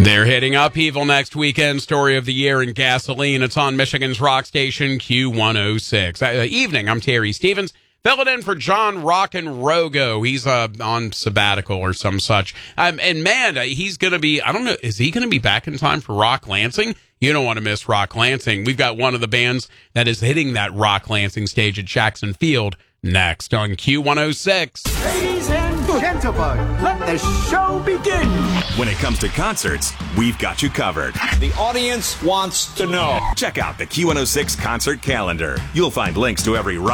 They're hitting Upheaval next weekend. Story of the year in gasoline. It's on Michigan's rock station Q106. Evening, I'm Terry Stevens. Filling in for John Rockin' Rogo. He's on sabbatical or some such. And man, he's going to be, I don't know, is he going to be back in time for Rock Lansing? You don't want to miss Rock Lansing. We've got one of the bands that is hitting that Rock Lansing stage at Jackson Field next on Q106. Ladies and gentlemen, let the show begin. When it comes to concerts, we've got you covered. The audience wants to know. Check out the Q106 concert calendar. You'll find links to every rock